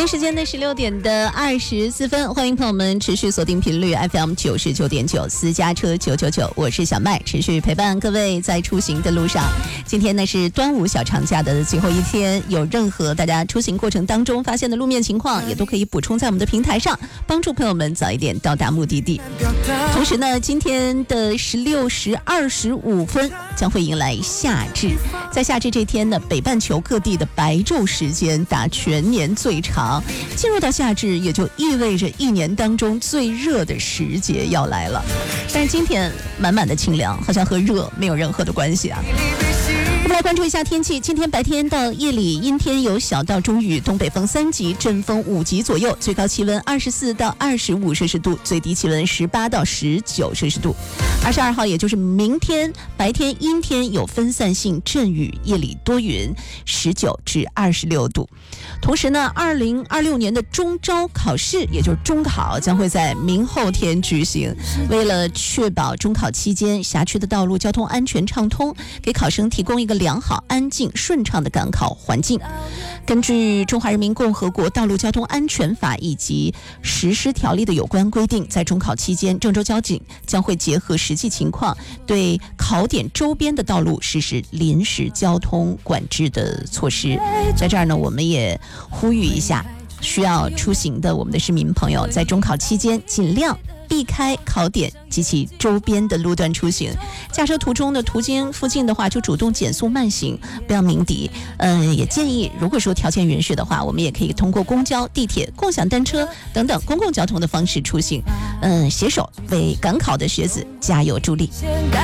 天时间的16点的24分，欢迎朋友们持续锁定频率 FM 99.9私家车999，我是小麦，持续陪伴各位在出行的路上。今天呢是端午小长假的最后一天，有任何大家出行过程当中发现的路面情况，也都可以补充在我们的平台上，帮助朋友们早一点到达目的地。同时呢，今天的16时25分将会迎来夏至，在夏至这天呢，北半球各地的白昼时间达全年最长。进入到夏至，也就意味着一年当中最热的时节要来了。但是今天满满的清凉，好像和热没有任何的关系啊。我们来关注一下天气，今天白天到夜里阴天有小到中雨，东北风3级，阵风5级左右，最高气温24到25摄氏度，最低气温18到19摄氏度。22号也就是明天白天阴天有分散性阵雨，夜里多云，19至26度。同时呢，2026年的中招考试，也就是中考，将会在明后天举行。为了确保中考期间辖区的道路交通安全畅通，给考生提供一个良好、安静、顺畅的赶考环境。根据《中华人民共和国道路交通安全法》以及实施条例的有关规定，在中考期间，郑州交警将会结合实际情况，对考点周边的道路实施临时交通管制的措施。在这儿呢，我们也呼吁一下需要出行的我们的市民朋友，在中考期间尽量避开考点及其周边的路段出行。驾车途中的途经附近的话，就主动减速慢行，不要鸣笛。也建议如果说条件允许的话，我们也可以通过公交、地铁、共享单车等等公共交通的方式出行。携手为赶考的学子加油助力。